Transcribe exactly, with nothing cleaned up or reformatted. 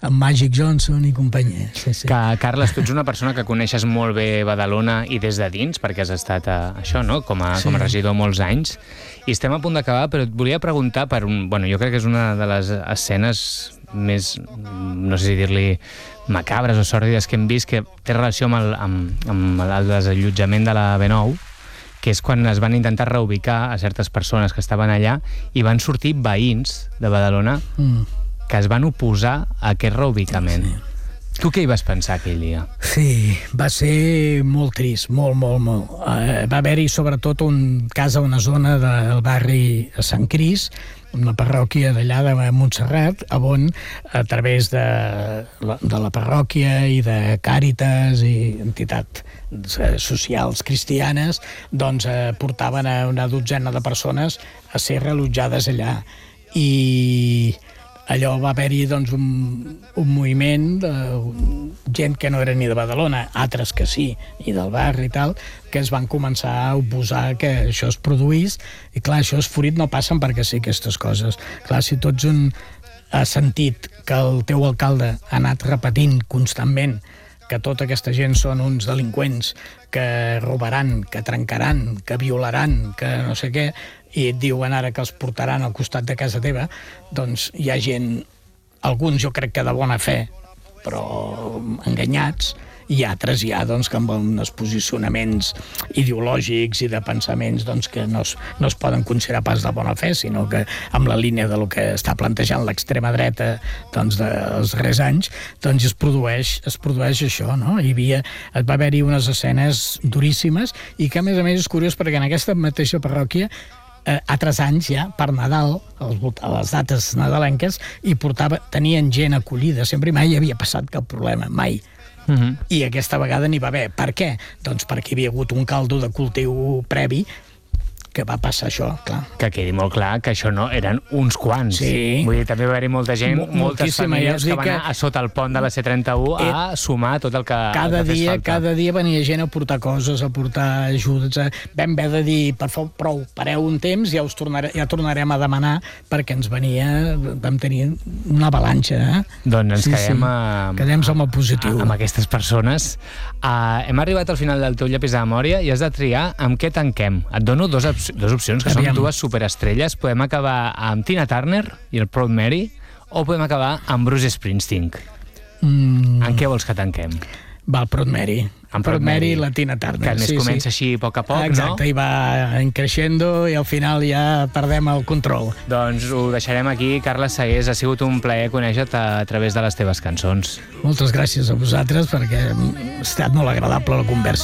amb Magic Johnson i companyia. Sí, sí. Que, Carles, tu ets una persona que coneixes molt bé Badalona i des de dins, perquè has estat a, això, no? Com a, Sí. com a regidor molts anys, i estem a punt d'acabar, però et volia preguntar per un... Bueno, jo crec que és una de les escenes més, no sé si dir-li macabres o sòrdides que hem vist, que té relació amb el, amb, amb el desallotjament de la B nou, que és quan es van intentar reubicar a certes persones que estaven allà i van sortir veïns de Badalona Mm. que es van oposar a aquest reubicament. Sí. Tu què hi vas pensar aquell dia? Sí, va ser molt trist, molt, molt, molt. Uh, va haver-hi sobretot un cas a una zona del barri de Sant Cris, una parròquia d'allà de Montserrat, on a través de la, de la parròquia i de Càritas i entitats socials cristianes, doncs eh, portaven a una dotzena de persones a ser reallotjades allà. I allò va haver-hi doncs, un, un moviment de gent que no era ni de Badalona, altres que sí, i del barri i tal, que es van començar a oposar que això es produís, i clar, això és fruit, no passen perquè sí aquestes coses. Clar, si tu ets un, has sentit que el teu alcalde ha anat repetint constantment que tota aquesta gent són uns delinqüents que robaran, que trencaran, que violaran, que no sé què, i et diuen ara que els portaran al costat de casa teva, doncs hi ha gent, alguns jo crec que de bona fe, però enganyats, i altres ja doncs, que amb uns posicionaments ideològics i de pensaments doncs, que no es, no es poden considerar pas de bona fe, sinó que amb la línia de lo que està plantejant l'extrema dreta doncs, dels darrers anys, doncs es produeix, es produeix això, no? Hi havia, va haver-hi unes escenes duríssimes i que a més a més és curiós perquè en aquesta mateixa parròquia eh, altres anys ja, per Nadal, als, a les dates nadalenques, i portava, tenien gent acollida, sempre mai hi havia passat cap problema, mai. Uh-huh. I aquesta vegada n'hi va haver. Per què? Doncs perquè hi havia hagut un caldo de cultiu previ que va passar això, clar. Que quedi molt clar que això no eren uns quants. Sí. Vull dir, també va haver-hi molta gent, Mo- moltes moltíssima, ja famílies us que dic van anar que- a sota el pont de la C trenta u a sumar tot el que, Cada el que fes dia, falta. cada dia venia gent a portar coses, a portar ajudes. A... Vam haver de dir, per favor, prou, pareu un temps, ja us tornare, ja tornarem a demanar, perquè ens venia, vam tenir una avalanxa. Eh? Doncs ens Sí, quedem, sí. a, Quedem amb el positiu. a, amb aquestes persones. Uh, hem arribat al final del teu llapis de memòria i has de triar amb què tanquem. Et dono dos, op dos opcions, que Aviam. són dues superestrelles. Podem acabar amb Tina Turner i el Proud Mary, o podem acabar amb Bruce Springsteen. Mm, En què vols que tanquem? va, el Proud Mary. En Proud Mary i Mary, la Tina Turner. Que a més sí, comença sí. així a poc a poc, Exacte, no? i va creixendo i al final ja perdem el control. Doncs ho deixarem aquí. Carles Segués, ha sigut un plaer conèixer-te a través de les teves cançons. Moltes gràcies a vosaltres perquè ha estat molt agradable la conversa.